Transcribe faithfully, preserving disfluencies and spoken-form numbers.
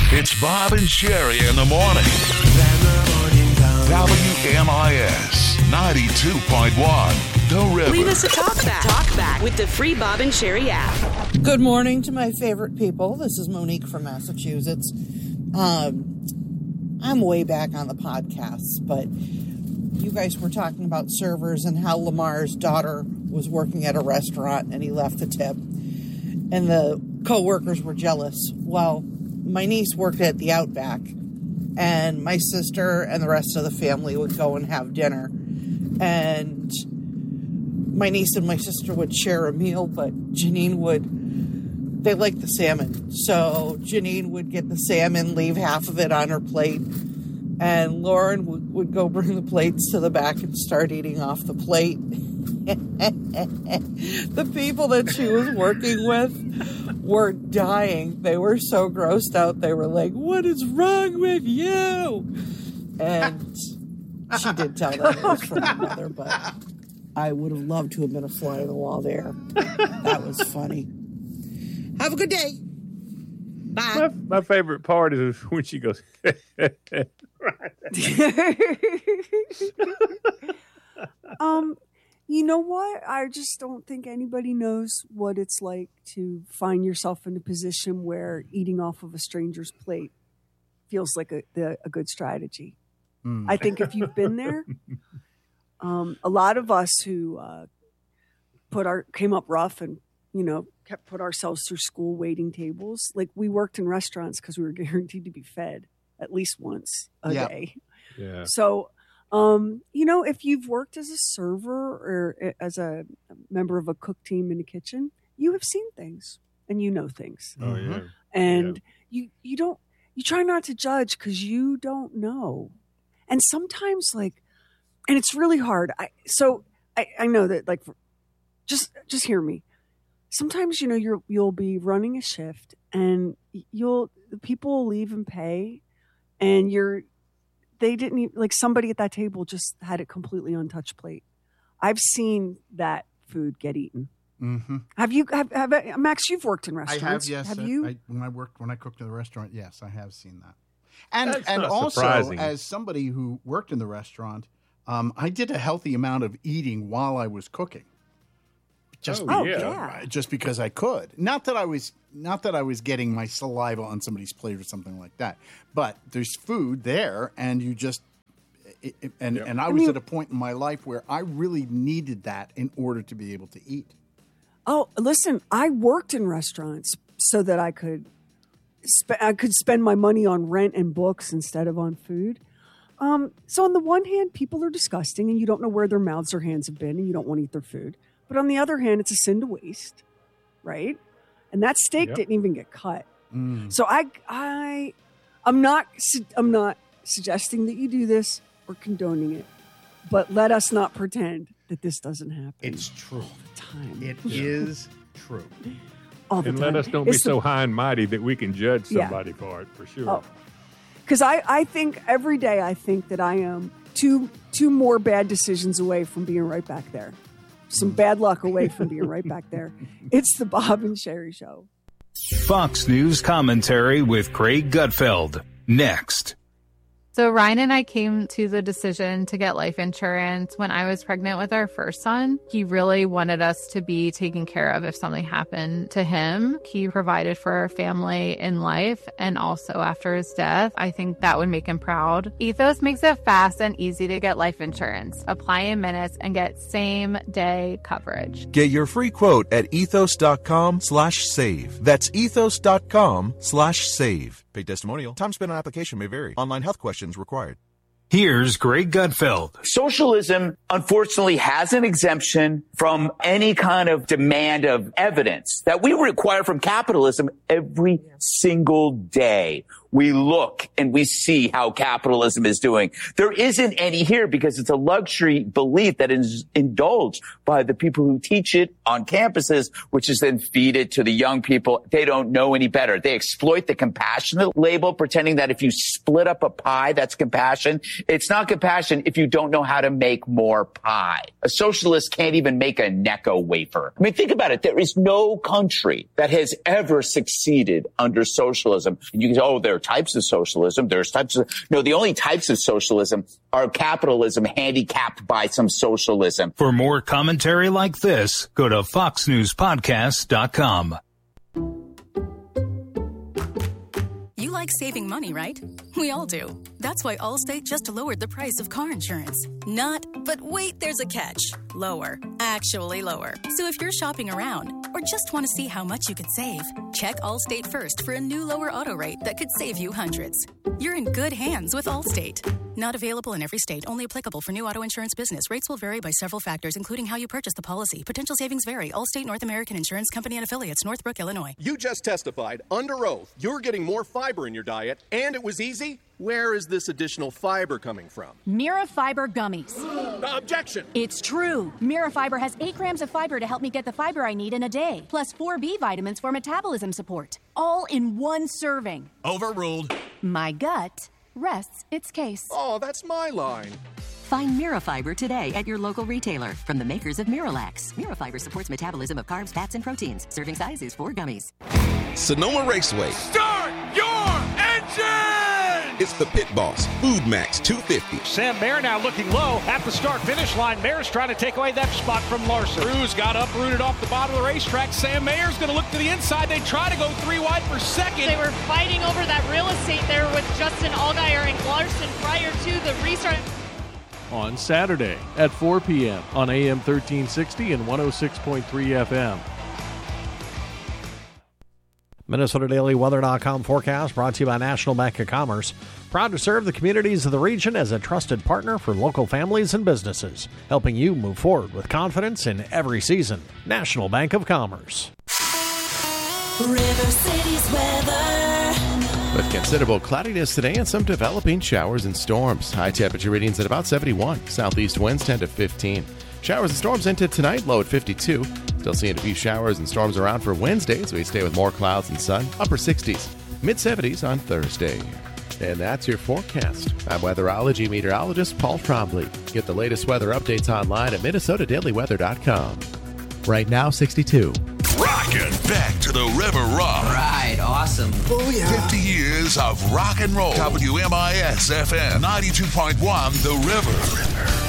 It's Bob and Sherry in the morning. W M I S ninety-two point one, The River. Leave us a talk back. Talk back with the free Bob and Sherry app. Good morning to my favorite people. This is Monique from Massachusetts. Um, I'm way back on the podcast, but you guys were talking about servers and how Lamar's daughter was working at a restaurant and he left a tip. And the co-workers were jealous. Well, my niece worked at the Outback, and my sister and the rest of the family would go and have dinner. And my niece and my sister would share a meal, but Janine would, they liked the salmon. So Janine would get the salmon, leave half of it on her plate, and Lauren would, would go bring the plates to the back and start eating off the plate. The people that she was working with were dying. They were so grossed out. They were like, "What is wrong with you?" And she did tell them it was from her mother, but I would have loved to have been a fly on the wall there. That was funny. Have a good day. Bye. My, my favorite part is when she goes, um, you know what? I just don't think anybody knows what it's like to find yourself in a position where eating off of a stranger's plate feels like a, the, a good strategy. Mm. I think if you've been there, um, a lot of us who uh, put our came up rough and, you know, kept put ourselves through school waiting tables. Like, we worked in restaurants because we were guaranteed to be fed at least once a yep. day. Yeah. So, um, you know, if you've worked as a server or as a member of a cook team in the kitchen, you have seen things and you know things. Oh, yeah. And yeah. you, you don't, you try not to judge because you don't know. And sometimes, like, and it's really hard. I, so I, I know that, like, just, just hear me. Sometimes, you know, you're, you'll be running a shift and you'll, the people will leave and pay and you're, they didn't even, like, somebody at that table just had a completely untouched plate. I've seen that food get eaten. Mm-hmm. Have you, have, have, Max, you've worked in restaurants. I have, yes. Have I, you? I, when I worked, when I cooked in the restaurant, yes, I have seen that. And, That's and not also, surprising. as somebody who worked in the restaurant, um, I did a healthy amount of eating while I was cooking. Just, oh, yeah. yeah. just because I could. Not that I was not that I was getting my saliva on somebody's plate or something like that. But there's food there, and you just it, it, and yep. and I was I mean, at a point in my life where I really needed that in order to be able to eat. Oh, listen, I worked in restaurants so that I could sp- I could spend my money on rent and books instead of on food. Um, so on the one hand, people are disgusting, and you don't know where their mouths or hands have been, and you don't want to eat their food. But on the other hand, it's a sin to waste, right? And that steak yep. didn't even get cut. Mm. So I, I, I'm not, I'm not suggesting that you do this or condoning it, but let us not pretend that this doesn't happen. It's true. All the time. It is true. All the and time. let us don't it's be the, so high and mighty that we can judge somebody yeah. for it, for sure. Because oh. I, I think every day I think that I am two, two more bad decisions away from being right back there. Some bad luck away from being right back there. It's the Bob and Sherry Show. Fox News commentary with Craig Gutfeld. Next. So Ryan and I came to the decision to get life insurance when I was pregnant with our first son. He really wanted us to be taken care of if something happened to him. He provided for our family in life and also after his death. I think that would make him proud. Ethos makes it fast and easy to get life insurance. Apply in minutes and get same day coverage. Get your free quote at ethos.com slash save. That's ethos.com slash save. Paid testimonial. Time spent on application may vary. Online health questions required. Here's Greg Gutfeld. Socialism, unfortunately, has an exemption from any kind of demand of evidence that we require from capitalism every single day. We look and we see how capitalism is doing. There isn't any here because it's a luxury belief that is indulged by the people who teach it on campuses, which is then feed it to the young people. They don't know any better. They exploit the compassionate label, pretending that if you split up a pie, that's compassion. It's not compassion if you don't know how to make more pie. A socialist can't even make a Necco wafer. I mean, think about it. There is no country that has ever succeeded under socialism. And you can say, oh, there are types of socialism. There's types of, no, the only types of socialism are capitalism handicapped by some socialism. For more commentary like this, go to fox news podcast dot com. You like saving money, right? We all do. That's why Allstate just lowered the price of car insurance. Not, but wait, there's a catch. Lower. Actually lower. So if you're shopping around or just want to see how much you could save, check Allstate first for a new lower auto rate that could save you hundreds. You're in good hands with Allstate. Not available in every state. Only applicable for new auto insurance business. Rates will vary by several factors, including how you purchase the policy. Potential savings vary. Allstate North American Insurance Company and affiliates, Northbrook, Illinois. You just testified under oath you're getting more fiber in your diet, and it was easy. Where is this additional fiber coming from? Mira Fiber Gummies. Objection! It's true. Mira Fiber has eight grams of fiber to help me get the fiber I need in a day, plus four B vitamins for metabolism support, all in one serving. Overruled. My gut rests its case. Oh, that's my line. Find Mirafiber today at your local retailer from the makers of Miralax. Mirafiber supports metabolism of carbs, fats, and proteins. Serving size is four gummies. Sonoma Raceway. Start your engine! It's the Pit Boss, Food Max two fifty. Sam Mayer now looking low at the start-finish line. Mayer's trying to take away that spot from Larson. Cruz got uprooted off the bottom of the racetrack. Sam Mayer's going to look to the inside. They try to go three wide for second. They were fighting over that real estate there with Justin Allgaier and Larson prior to the restart. On Saturday at four p.m. on A M thirteen sixty and one oh six point three F M. Minnesota Daily Weather dot com forecast brought to you by National Bank of Commerce. Proud to serve the communities of the region as a trusted partner for local families and businesses, helping you move forward with confidence in every season. National Bank of Commerce. River City's weather. With considerable cloudiness today and some developing showers and storms. High temperature readings at about seventy-one. Southeast winds ten to fifteen. Showers and storms into tonight, low at fifty-two. Still seeing a few showers and storms around for Wednesday as we stay with more clouds and sun. Upper sixties, mid seventies on Thursday. And that's your forecast. I'm weatherology meteorologist Paul Trombley. Get the latest weather updates online at Minnesota Daily Weather dot com. Right now, sixty-two. Rockin' back to the River Rock. Right, awesome. Oh, yeah. fifty years of rock and roll. W M I S F M ninety-two point one, The River. River.